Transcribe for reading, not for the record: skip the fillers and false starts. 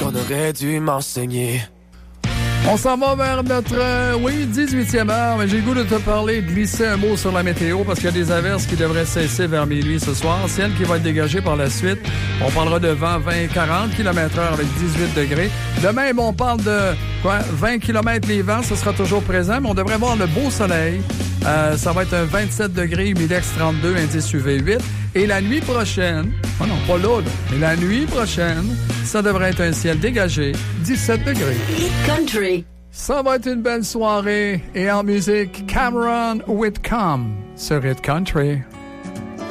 qu'on aurait dû m'enseigner. On s'en va vers notre, 18e heure, mais j'ai le goût de te parler, de glisser un mot sur la météo parce qu'il y a des averses qui devraient cesser vers minuit ce soir. Ciel qui va être dégagé par la suite. On parlera de vent 20-40 km/h avec 18 degrés. Demain, on parle de 20 km les vents, ce sera toujours présent, mais on devrait voir le beau soleil. Ça va être un 27 degrés, humidex 32, indice UV 8. Et la nuit prochaine, pas là, mais la nuit prochaine, ça devrait être un ciel dégagé, 17 degrés. Hit Country. Ça va être une belle soirée. Et en musique, Cameron Whitcomb sur Hit Country.